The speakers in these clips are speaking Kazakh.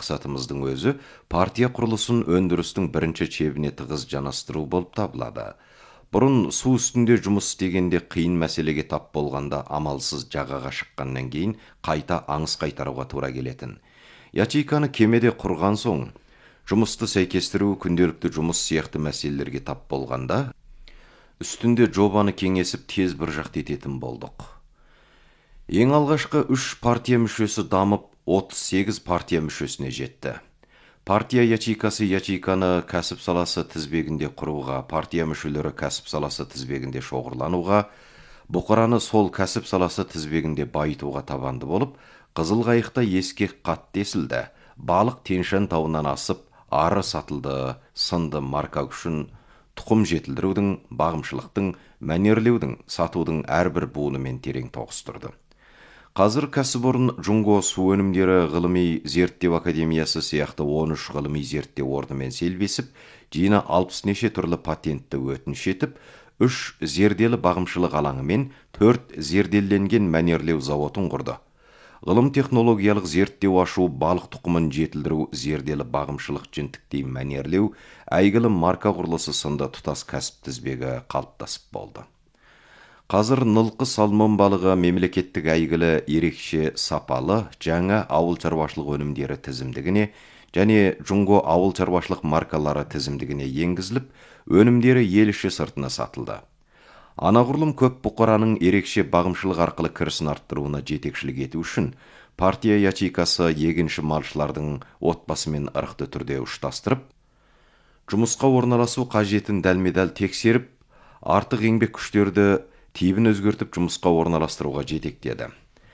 мақсатымыздың өзі партия құрылысын өндірістің бірінші чебіне тығыз жанастыру болып табылады. Бұрын су үстінде жұмыс істегенде қиын мәселеге тап болғанда амалсыз жағаға шыққаннан кейін қайта аңыс қайтаруға тура келетін. Ячейканы кемеде құрған соң, жұмысты сәйкестіру, күнделікті жұмыс сияқты мәселелерге тап болғанда, үстінде жобаны кеңесіп тез бір жақты ететін болдық. Ең алғашқы 3 партия мүшесі дамып, 38 партия мүшесіне жетті. Партия ячейкасы ячейканы кәсіп саласы тізбегінде құруға, партия мүшелері кәсіп саласы тізбегінде шоғырлануға, бұқараны сол кәсіп саласы тізбегінде байытуға табанды болып, Қызыл қайықта ескек қатты есілді. Балық Тянь-Шань тауынан асып, ары сатылды, сынды марка үшін тұқым жетілдірудің, бағымшылықтың, мәнерлеудің, сатудың әрбір буынымен терең тоғыстырды. Қазір кәсіпорын Джунго су өнімдері ғылыми зерттеу академиясы сияқты 13 ғылыми зерттеу орнымен селбесіп, жиына 60 неше түрлі патентті өтініш етіп, 3 зерделі бағымшылық алаңы мен 4 зерделенген мәнерлеу зауытын құрды. Ғылым технологиялық зерттеу ашу, балық тұқымын жетілдіру, зерделі бағымшылық жентіктей мәнерлеу, әйгілі марка құрылысы сынды тұтас кәсіп тізбегі қалыптасып болды. Қазір нылқы салмон балығы мемлекеттік әйгілі ерекше сапалы жаңа ауыл шаруашылық өнімдері тізімдігіне және Джунго ауыл шаруашылық маркалары тізімдігіне енгізіліп, өнімдері ел іші сыртына сатылды. Анағұрлым көп бұқараның ерекше бағымшылық арқылы кірісін арттыруына жетекшілік ету үшін партия ячейкасы егінші малшылардың отбасымен ырықты түрде ұштастырып, жұмысқа орналасу қажетін дәлме-дәл тексеріп, артық еңбек күштерді тибін өзгертіп жұмысқа орналастыруға жетектеді.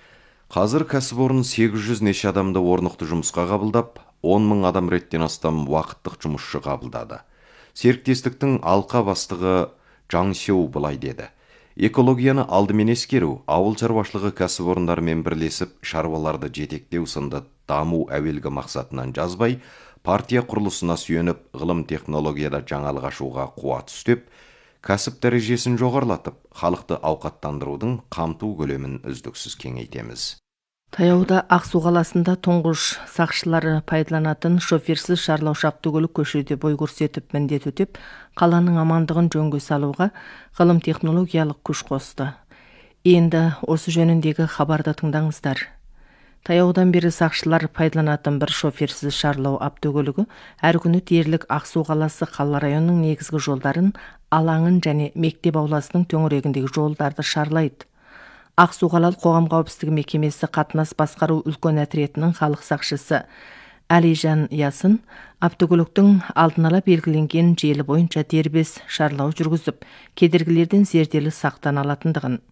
Қазір кәсіпорын 800 неше адамды орнықты жұмысқа қабылдап, 10 мың адам реттен астам уақыттық жұмысшы қабылдады. Серіктестіктің алқа бастығы Жаң Сеу былай деді: экологияны алдымен ескеру, ауыл шаруашылығы кәсіпорындарымен бірлесіп шаруаларды жетектеу сынды даму әуелгі мақсатынан жазбай, партия құрылысына сүйеніп, ғылым технологияда жаңалық ашуға қуат үстеп, кәсіп дәрежесін жоғарлатып, халықты ауқаттандырудың қамту көлемін үздіксіз кеңейтеміз. Таяуда Ақсу қаласында тұңғыш сақшылары пайдаланатын шоферсіз шарлаушы автокөлік көшеде бой көрсетіп міндет өтеп, қаланың амандығын жөнге салуға ғылым технологиялық күш қосты. Енді осы жөніндегі хабарды тыңдаңыздар. Таяудан бері сақшылар пайдаланатын бір шоферсіз шарлау автокөлігі әр күні дерлік Ақсу қаласы қала районының негізгі жолдарын, алаңын және мектеп ауласының төңірегіндегі жолдарды шарлайды. Ақсу қалалық қоғам қауіпсіздігі мекемесі қатынас басқару үлкен әтіретінің халық сақшысы Әлижан Ясын автокөліктің алдын ала белгіленген желі бойынша дербес шарлау жүргізіп, кедергілерден зерделі сақтан алатындығын,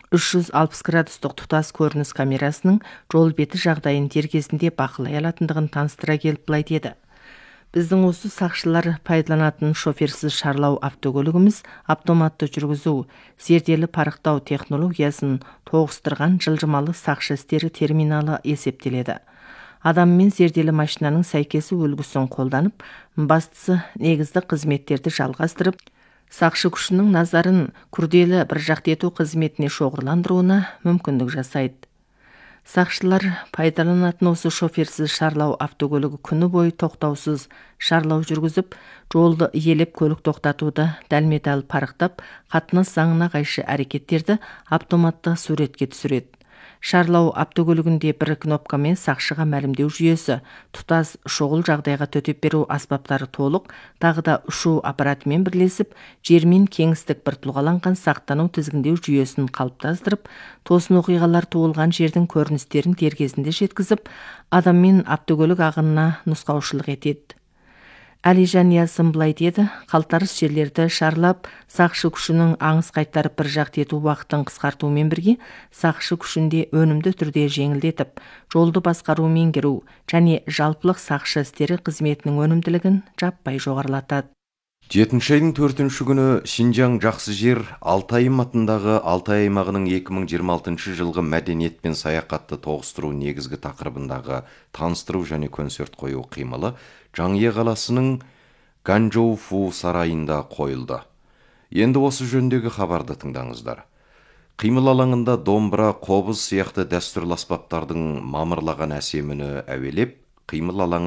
360 градустық тұтас көрініс камерасының жол беті жағдайын дер кезінде бақылай алатындығын таныстыра келіп былай деді: біздің осы сақшылар пайдаланатын шоферсіз шарлау автокөлігіміз автоматты жүргізу, зерделі парықтау технологиясын тоғыстырған жылжымалы сақшы істері терминалы есептеледі. Адаммен зерделі машинаның сәйкесі үлгісін қолданып, бастысы негізді қызметтерді жалғастырып, сақшы күшінің назарын күрделі бір жақты ету қызметіне шоғырландыруына мүмкіндік жасайды. Сақшылар пайдаланатын осы шоферсіз шарлау автокөлігі күні бойы тоқтаусыз шарлау жүргізіп, жолды иелеп көлік тоқтатуды дәлме-дәл парықтап, қатынас заңына қайшы әрекеттерді автоматты суретке түсіреді. Шарлау автокөлігінде бір кнопкамен сақшыға мәлімдеу жүйесі, тұтас шұғыл жағдайға төтеп беру аспаптары толық, тағы да ұшу аппаратымен бірлесіп, жермен кеңістік бір тұлғаланған сақтану тізгіндеу жүйесін қалыптастырып, тосын оқиғалар туылған жердің көріністерін дер кезінде жеткізіп, адам мен автокөлік ағынына нұсқаушылық етеді. Әлижан Ясын былай деді: қалтарыс жерлерді шарлап, сақшы күшінің аңыс қайтарып бір жақты ету уақытын қысқартумен бірге, сақшы күшінде өнімді түрде жеңілдетіп, жолды басқару меңгеру және жалпылық сақшы істері қызметінің өнімділігін жаппай жоғарылатады. 7 айдың 4 күні Шинжаң жақсы жер Алтайым атындағы Алтай аймағының 2026 жылғы мәдениет пен саяхатты тоғыстыру негізгі тақырыбындағы таныстыру және концерт қою қимылы Жаңе қаласының Ганчжоу-Фу сарайында қойылды. Енді осы жөндегі хабарды тыңдаңыздар. Қимыл алаңында домбыра, қобыз сияқты дәстүрлі аспаптардың мамырлаған әсеміні әуелеп, қимыл алаңын